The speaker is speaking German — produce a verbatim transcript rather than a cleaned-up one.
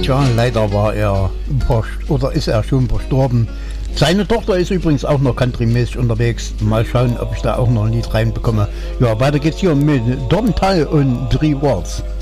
Tja, leider war er oder ist er schon verstorben. Seine Tochter ist übrigens auch noch countrymäßig unterwegs. Mal schauen, ob ich da auch noch ein Lied reinbekomme. Ja, weiter geht's hier mit Don Tall und Three Walls.